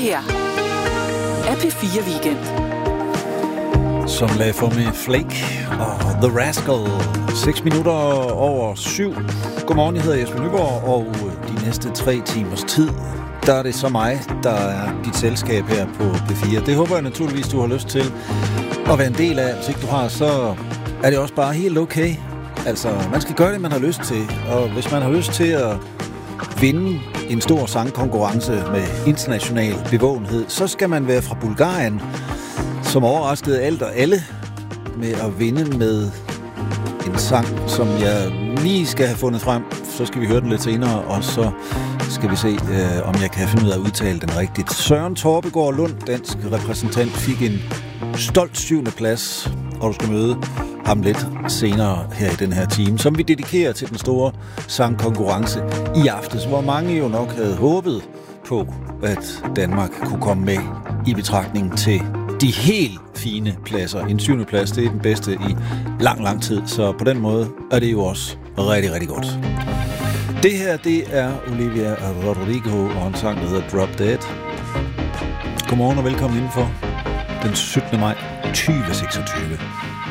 her er P4 Weekend. Som lagde for med Flake og The Rascal. 6 minutter over 7. Godmorgen, jeg hedder Jesper Nyborg, og de næste 3 timers tid, der er det så mig, der er dit selskab her på P4. Det håber jeg naturligvis, du har lyst til at være en del af. Hvis ikke du har, så er det også bare helt okay. Altså, man skal gøre det, man har lyst til. Og hvis man har lyst til at vinde en stor sangkonkurrence med international bevågenhed, så skal man være fra Bulgarien, som overraskede alt og alle med at vinde med en sang, som jeg lige skal have fundet frem. Så skal vi høre den lidt senere, og så skal vi se, om jeg kan finde ud af at udtale den rigtigt. Søren Torbegaard Lund, dansk repræsentant, fik en stolt 7. plads, og du skal møde ham lidt senere her i den her time, som vi dedikerer til den store sangkonkurrence i aftes, hvor mange jo nok havde håbet på, at Danmark kunne komme med i betragtning til de helt fine pladser. En 7. plads, det er den bedste i lang, lang tid, så på den måde er det jo også rigtig, rigtig godt. Det her, det er Olivia Rodrigo og en sang, der hedder Drop Dead. Godmorgen og velkommen indenfor den 17. maj 2026.